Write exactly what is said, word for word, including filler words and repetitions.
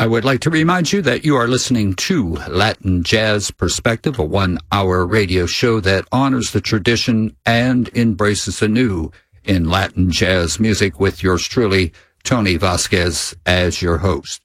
I would like to remind you that you are listening to Latin Jazz Perspective, a one-hour radio show that honors the tradition and embraces the new in Latin jazz music, with yours truly, Tony Vasquez, as your host.